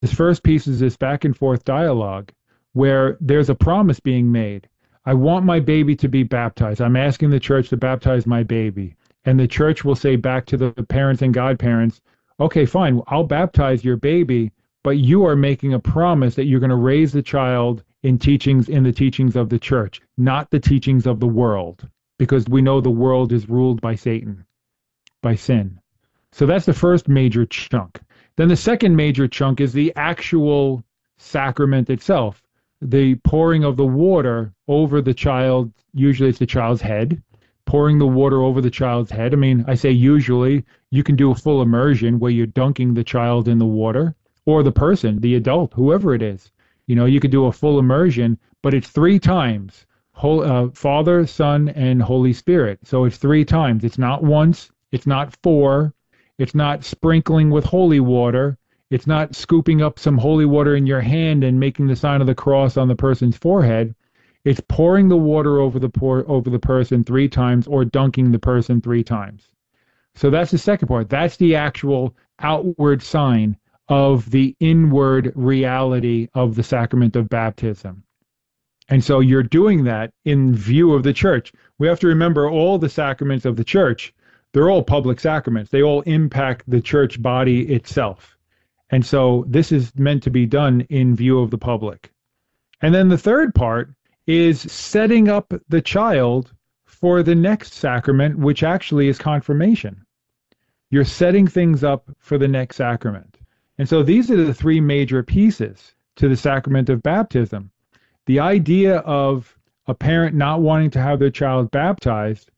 This first piece is this back and forth dialogue where there's a promise being made. I want my baby to be baptized. I'm asking the church to baptize my baby. And the church will say back to the parents and godparents, okay, fine, I'll baptize your baby, but you are making a promise that you're going to raise the child in the teachings of the church, not the teachings of the world, because we know the world is ruled by Satan, by sin. So that's the first major chunk. Then the second major chunk is the actual sacrament itself, the pouring of the water over the child. Usually it's the child's head, pouring the water over the child's head. I mean, I say usually, you can do a full immersion where you're dunking the child in the water, or the person, the adult, whoever it is. You know, you could do a full immersion, but it's three times. Father, Son, and Holy Spirit. So it's three times. It's not once. It's not four. It's not sprinkling with holy water. It's not scooping up some holy water in your hand and making the sign of the cross on the person's forehead. It's pouring the water over the person three times, or dunking the person three times. So that's the second part. That's the actual outward sign of the inward reality of the sacrament of baptism. And so you're doing that in view of the church. We have to remember all the sacraments of the church, they're all public sacraments. They all impact the church body itself. And so this is meant to be done in view of the public. And then the third part is setting up the child for the next sacrament, which actually is confirmation. You're setting things up for the next sacrament. And so these are the three major pieces to the sacrament of baptism. The idea of a parent not wanting to have their child baptized,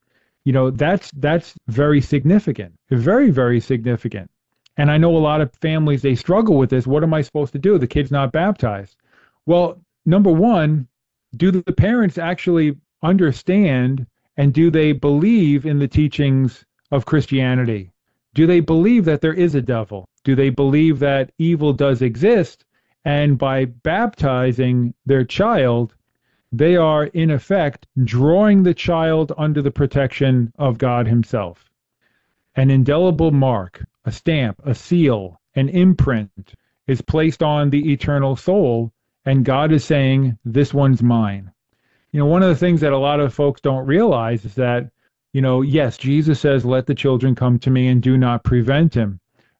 that's very significant, very, very significant. And I know a lot of families, they struggle with this. What am I supposed to do? The kid's not baptized. Well, number one, do the parents actually understand and do they believe in the teachings of Christianity? Do they believe that there is a devil? Do they believe that evil does exist? And by baptizing their child, they are in effect drawing the child under the protection of God himself. An indelible mark, a stamp, a seal, an imprint is placed on the eternal soul, and God is saying, this one's mine. One of the things that a lot of folks don't realize is that, yes, Jesus says, let the children come to me and do not prevent them.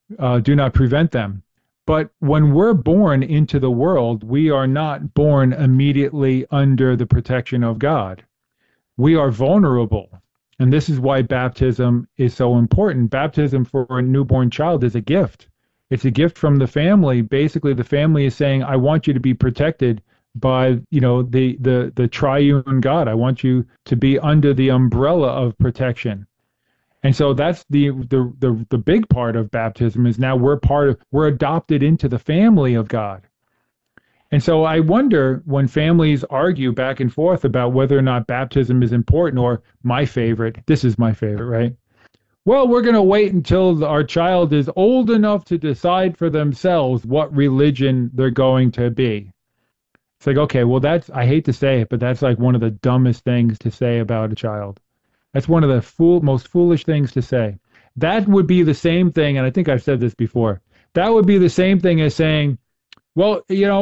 But when we're born into the world, we are not born immediately under the protection of God. We are vulnerable. And this is why baptism is so important. Baptism for a newborn child is a gift. It's a gift from the family. Basically, the family is saying, I want you to be protected by, the triune God. I want you to be under the umbrella of protection. And so that's the big part of baptism is now we're adopted into the family of God. And so I wonder when families argue back and forth about whether or not baptism is important, or this is my favorite, right? Well, we're going to wait until our child is old enough to decide for themselves what religion they're going to be. It's like, okay, well, I hate to say it, but that's like one of the dumbest things to say about a child. That's one of the most foolish things to say. That would be the same thing, and I think I've said this before, that would be the same thing as saying, well,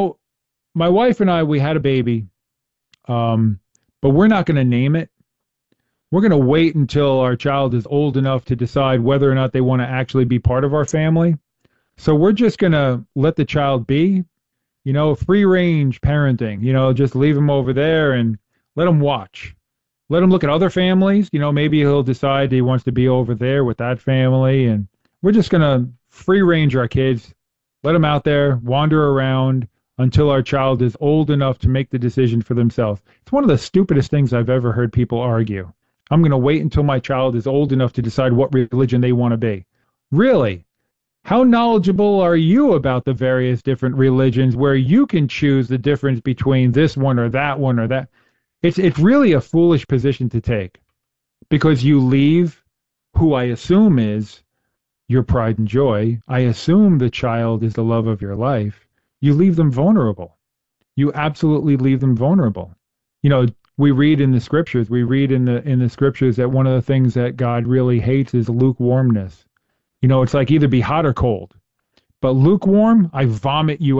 my wife and I, we had a baby, but we're not going to name it. We're going to wait until our child is old enough to decide whether or not they want to actually be part of our family. So we're just going to let the child be, free range parenting, just leave him over there and let him watch. Let him look at other families. Maybe he'll decide he wants to be over there with that family. And we're just going to free range our kids, let them out there, wander around until our child is old enough to make the decision for themselves. It's one of the stupidest things I've ever heard people argue. I'm going to wait until my child is old enough to decide what religion they want to be. Really? How knowledgeable are you about the various different religions where you can choose the difference between this one or that one or that? It's really a foolish position to take, because you leave who I assume is your pride and joy. I assume the child is the love of your life. You leave them vulnerable. You absolutely leave them vulnerable. We read in the scriptures, that one of the things that God really hates is lukewarmness. It's like either be hot or cold. But lukewarm, I vomit you